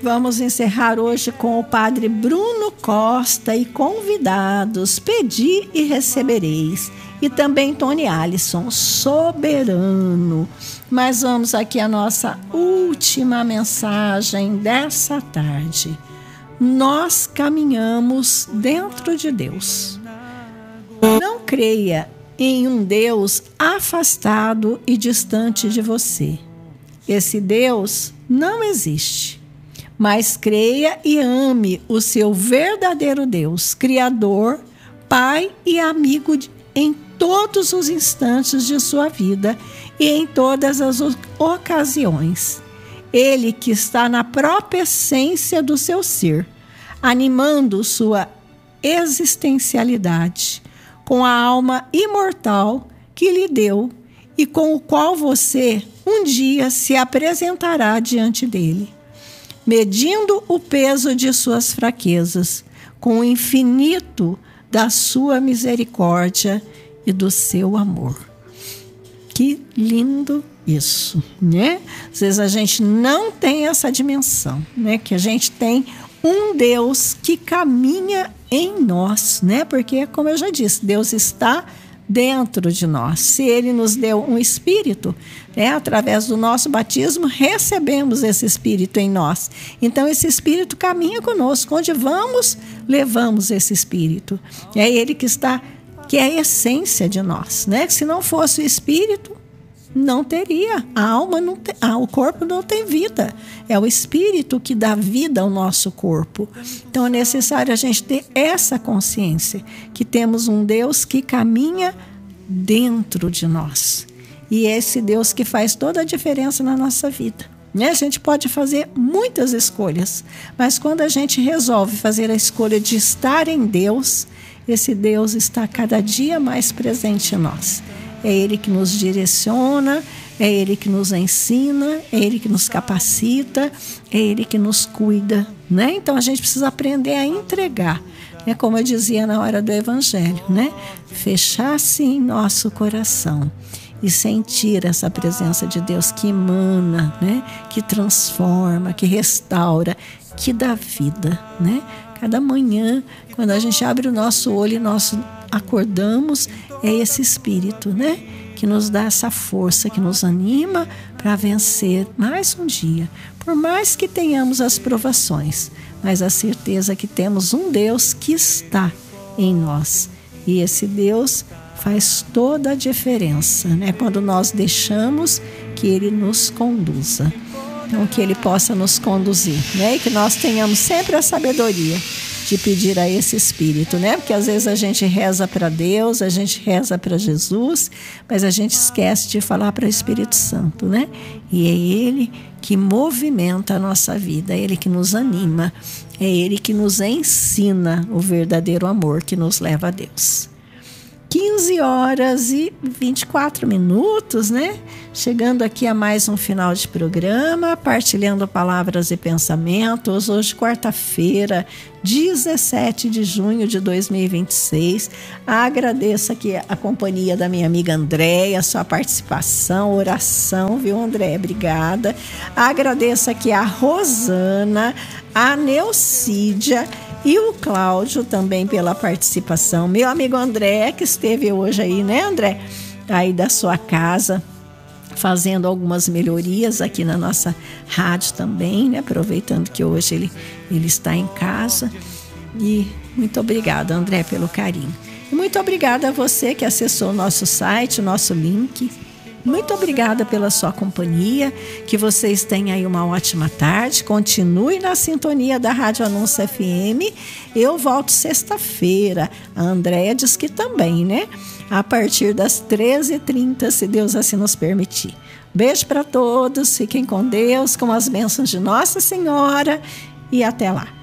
vamos encerrar hoje com o Padre Bruno Costa e convidados, Pedi e Recebereis. E também Tony Alisson, Soberano. Mas vamos aqui a nossa última mensagem dessa tarde. Nós caminhamos dentro de Deus. Não creia em um Deus afastado e distante de você. Esse Deus não existe. Mas creia e ame o seu verdadeiro Deus, Criador, Pai e amigo em todos os instantes de sua vida e em todas as ocasiões. Ele que está na própria essência do seu ser, animando sua existencialidade, com a alma imortal que lhe deu e com o qual você um dia se apresentará diante dele, medindo o peso de suas fraquezas, com o infinito da sua misericórdia e do seu amor. Que lindo isso, né? Às vezes a gente não tem essa dimensão, né? Que a gente tem um Deus que caminha em nós, né? Porque, como eu já disse, Deus está dentro de nós. Se Ele nos deu um Espírito, né, através do nosso batismo, recebemos esse Espírito em nós. Então, esse Espírito caminha conosco. Onde vamos, levamos esse Espírito. É Ele que está, que é a essência de nós, né? Se não fosse o Espírito, não teria. A alma não tem, o corpo não tem vida. É o Espírito que dá vida ao nosso corpo. Então é necessário a gente ter essa consciência que temos um Deus que caminha dentro de nós. E é esse Deus que faz toda a diferença na nossa vida. A gente pode fazer muitas escolhas, mas quando a gente resolve fazer a escolha de estar em Deus, esse Deus está cada dia mais presente em nós. É Ele que nos direciona, é Ele que nos ensina, é Ele que nos capacita, é Ele que nos cuida, né? Então a gente precisa aprender a entregar, né? Como eu dizia na hora do Evangelho, né? Fechar-se em nosso coração e sentir essa presença de Deus que emana, né? Que transforma, que restaura, que dá vida, né? Cada manhã, quando a gente abre o nosso olho e nós acordamos, é esse Espírito, né? Que nos dá essa força, que nos anima para vencer mais um dia. Por mais que tenhamos as provações, mas a certeza que temos um Deus que está em nós. E esse Deus faz toda a diferença, né? Quando nós deixamos que Ele nos conduza. Então, que Ele possa nos conduzir, né? E que nós tenhamos sempre a sabedoria de pedir a esse Espírito, né? Porque às vezes a gente reza para Deus, a gente reza para Jesus, mas a gente esquece de falar para o Espírito Santo, né? E é Ele que movimenta a nossa vida, é Ele que nos anima, é Ele que nos ensina o verdadeiro amor que nos leva a Deus. 15h24, né? Chegando aqui a mais um final de programa, partilhando palavras e pensamentos. Hoje, quarta-feira, 17 de junho de 2026. Agradeço aqui a companhia da minha amiga Andréia, sua participação, oração, viu, Andréia? Obrigada. Agradeço aqui a Rosana, a Neucídia e o Cláudio também pela participação. Meu amigo André, que esteve hoje aí, né, André? Aí da sua casa, fazendo algumas melhorias aqui na nossa rádio também, né? Aproveitando que hoje ele está em casa. E muito obrigada, André, pelo carinho. E muito obrigada a você que acessou o nosso site, o nosso link. Muito obrigada pela sua companhia, que vocês tenham aí uma ótima tarde, continue na sintonia da Rádio Anúncio FM, eu volto sexta-feira, a Andréia diz que também, né? A partir das 13h30, se Deus assim nos permitir. Beijo para todos, fiquem com Deus, com as bênçãos de Nossa Senhora e até lá.